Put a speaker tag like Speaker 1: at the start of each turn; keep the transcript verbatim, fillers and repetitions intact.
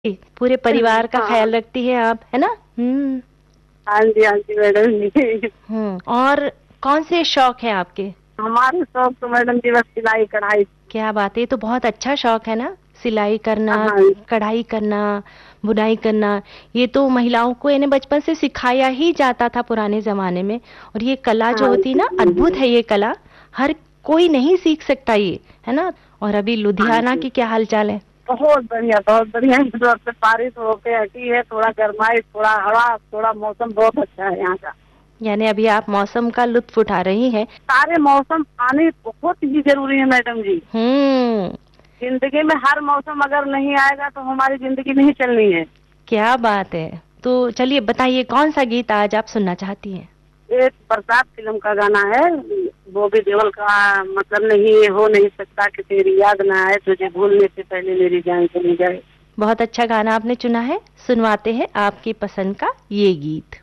Speaker 1: पूरे परिवार का
Speaker 2: हाँ
Speaker 1: ख्याल रखती है आप, है ना? हम्म।
Speaker 2: हाँ जी, हाँ जी मैडम जी।
Speaker 1: हम्म। और कौन से शौक है आपके?
Speaker 2: हमारे शौक तो मैडम जी बस सिलाई कढ़ाई।
Speaker 1: क्या बात है, ये तो बहुत अच्छा शौक है ना, सिलाई करना,
Speaker 2: हाँ
Speaker 1: कढ़ाई करना, बुनाई करना। ये तो महिलाओं को इन्हें बचपन से सिखाया ही जाता था पुराने जमाने में। और ये कला जो
Speaker 2: हाँ
Speaker 1: होती है
Speaker 2: जी,
Speaker 1: ना,
Speaker 2: हाँ
Speaker 1: अद्भुत
Speaker 2: जी।
Speaker 1: है ये कला। हर कोई नहीं सीख सकता ये, है ना? और अभी
Speaker 2: हाँ
Speaker 1: लुधियाना
Speaker 2: जी,
Speaker 1: की क्या हालचाल है?
Speaker 2: बहुत बढ़िया, बहुत बढ़िया। मतलब से बारिश होके हटी है, थोड़ा गर्माइश, थोड़ा हवा, थोड़ा मौसम बहुत अच्छा है यहाँ का।
Speaker 1: यानी अभी आप मौसम का लुत्फ उठा रही हैं।
Speaker 2: सारे मौसम आने बहुत ही जरूरी है मैडम जी।
Speaker 1: हम्म।
Speaker 2: जिंदगी में हर मौसम अगर नहीं आएगा तो हमारी जिंदगी नहीं चलनी है।
Speaker 1: क्या बात है। तो चलिए बताइए, कौन सा गीत आज आप सुनना चाहती हैं?
Speaker 2: एक बरसात फिल्म का गाना है, बॉबी देओल का। मतलब नहीं, ये हो नहीं सकता कि तेरी याद ना आए, तुझे भूलने से पहले मेरी जान चली जाए।
Speaker 1: बहुत अच्छा गाना आपने चुना है, सुनवाते हैं आपकी पसंद का ये गीत।